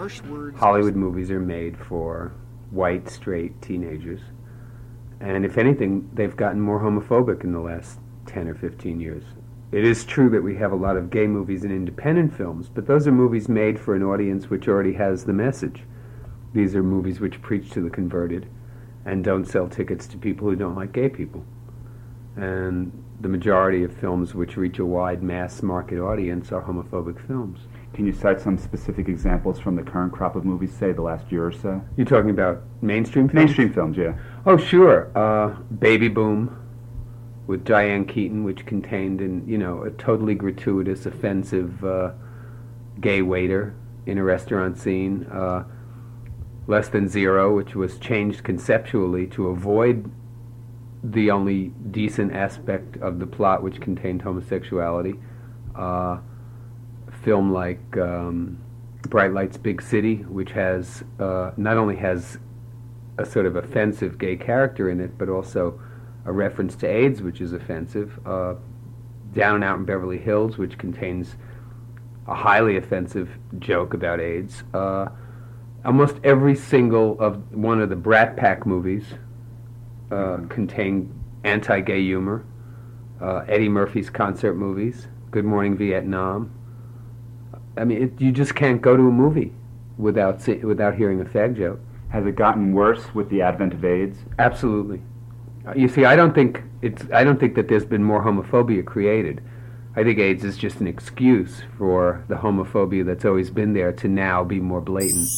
harsh words. Hollywood movies are made for white, straight teenagers. And if anything, they've gotten more homophobic in the last 10 or 15 years. It is true that we have a lot of gay movies and independent films, but those are movies made for an audience which already has the message. These are movies which preach to the converted and don't sell tickets to people who don't like gay people. And the majority of films which reach a wide mass market audience are homophobic films. Can you cite some specific examples from the current crop of movies, say the last year or so? You're talking about mainstream films? Mainstream films, yeah. Oh, sure. Baby Boom with Diane Keaton, which contained a totally gratuitous, offensive gay waiter in a restaurant scene. Less Than Zero, which was changed conceptually to avoid the only decent aspect of the plot, which contained homosexuality. A film like Bright Lights, Big City, which has not only has a sort of offensive gay character in it, but also a reference to AIDS, which is offensive. Down and Out in Beverly Hills, which contains a highly offensive joke about AIDS. Almost every single of one of the Brat Pack movies contain anti-gay humor. Eddie Murphy's concert movies, Good Morning Vietnam. I mean, you just can't go to a movie without hearing a fag joke. Has it gotten worse with the advent of AIDS? Absolutely. You see, I don't think that there's been more homophobia created. I think AIDS is just an excuse for the homophobia that's always been there to now be more blatant.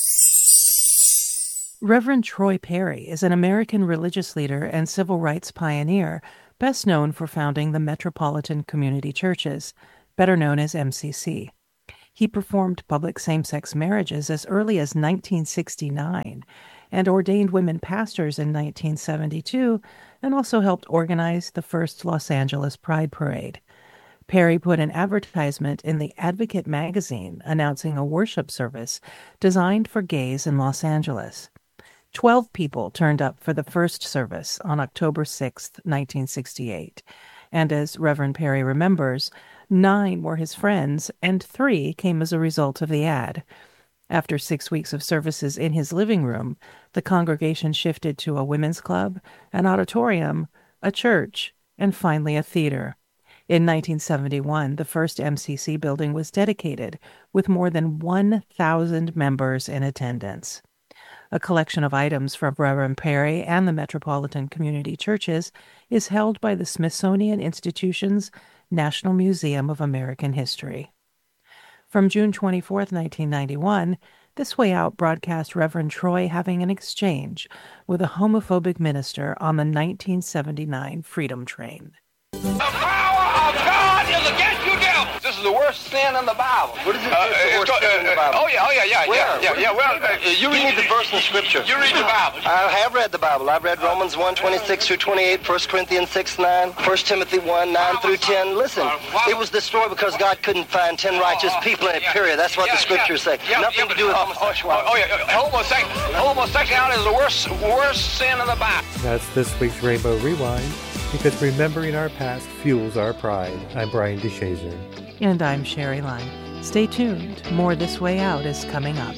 Reverend Troy Perry is an American religious leader and civil rights pioneer, best known for founding the Metropolitan Community Churches, better known as MCC. He performed public same-sex marriages as early as 1969 and ordained women pastors in 1972 and also helped organize the first Los Angeles Pride Parade. Perry put an advertisement in the Advocate magazine announcing a worship service designed for gays in Los Angeles. 12 people turned up for the first service on October 6, 1968. And as Reverend Perry remembers, 9 were his friends and 3 came as a result of the ad. After 6 weeks of services in his living room, the congregation shifted to a women's club, an auditorium, a church, and finally a theater. In 1971, the first MCC building was dedicated with more than 1,000 members in attendance. A collection of items from Reverend Perry and the Metropolitan Community Churches is held by the Smithsonian Institution's National Museum of American History. From June 24, 1991, This Way Out broadcast Reverend Troy having an exchange with a homophobic minister on the 1979 Freedom Train. The power of God is against you, devil. This is the worst sin in the Bible. What is it? The worst sin in the Bible? Oh yeah. Well, you read the verse in Scripture. You read the Bible. I have read the Bible. I've read Romans 1:26 through 28, 1 Corinthians 6:9, 1 Timothy 1:9 through 10. Listen, it was destroyed because God couldn't find 10 righteous people in it, period. That's what the Scriptures say. Nothing to do with homosexuality. Homosexuality is the worst sin in the Bible. That's this week's Rainbow Rewind, because remembering our past fuels our pride. I'm Brian DeShazer. And I'm Sherry Lime. Stay tuned. More This Way Out is coming up.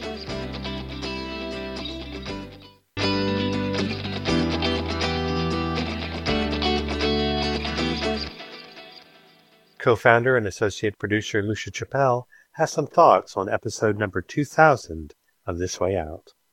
Co-founder and associate producer Lucia Chappelle has some thoughts on episode number 2000 of This Way Out.